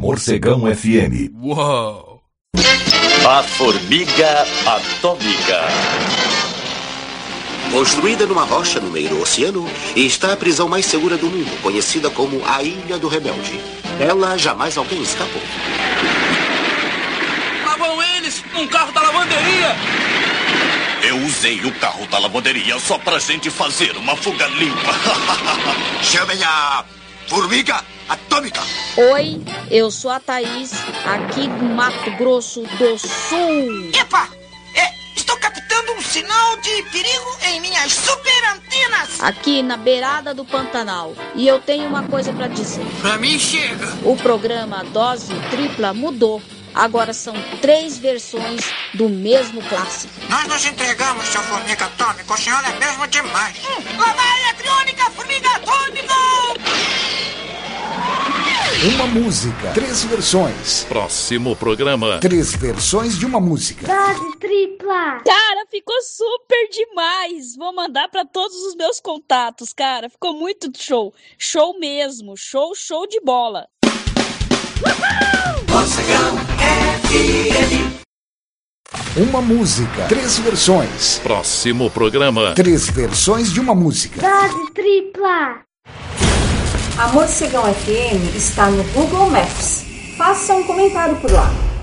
Morcegão FM. Uou! A formiga atômica. Construída numa rocha no meio do oceano, está a prisão mais segura do mundo, conhecida como a Ilha do Rebelde. Ela jamais alguém escapou. Lá vão eles, num carro da lavanderia! Eu usei o carro da lavanderia só pra gente fazer uma fuga limpa. Chamem a formiga atômica. Oi, eu sou a Thaís, aqui do Mato Grosso do Sul. Epa! Estou captando um sinal de perigo em minhas super antenas. Aqui na beirada do Pantanal. E eu tenho uma coisa pra dizer. Pra mim chega. O programa Dose Tripla mudou. Agora são 3 versões do mesmo clássico. Nós nos entregamos, seu formiga atômica. O senhor é mesmo demais. Lá vai a crônica formiga atômica! Uma música, 3 versões. Próximo programa. 3 versões de uma música. Dose tripla. Cara, ficou super demais. Vou mandar pra todos os meus contatos, cara. Ficou muito show. Show mesmo. Show de bola. Morcegão FM. Uma música, 3 versões. Próximo programa. 3 versões de uma música. Dose tripla. A Morcegão FM está no Google Maps. Faça um comentário por lá.